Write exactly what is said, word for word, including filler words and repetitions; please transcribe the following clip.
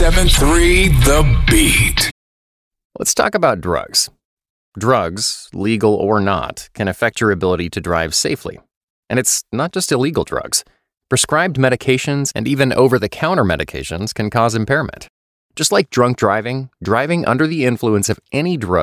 ninety-seven point three The Beat. Let's talk about drugs. Drugs, legal or not, can affect your ability to drive safely. And it's not just illegal drugs. Prescribed medications and even over-the-counter medications can cause impairment. Just like drunk driving, driving under the influence of any drug